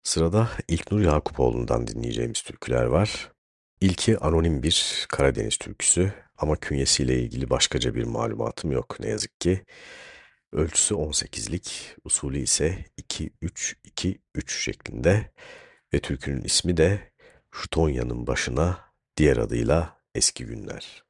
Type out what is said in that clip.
Sırada İlknur Yakupoğlu'ndan dinleyeceğimiz türküler var. İlki anonim bir Karadeniz türküsü ama künyesiyle ilgili başkaca bir malumatım yok ne yazık ki. Ölçüsü 18'lik, usulü ise 2-3-2-3 şeklinde ve türkünün ismi de Şu Tonya'nın başına, diğer adıyla Eski Günler.